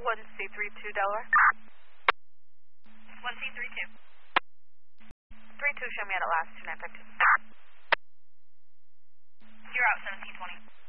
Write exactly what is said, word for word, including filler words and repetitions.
one C three two Delaware. one C three two. three two, show me at last, two nine five two. You're out, seventeen twenty.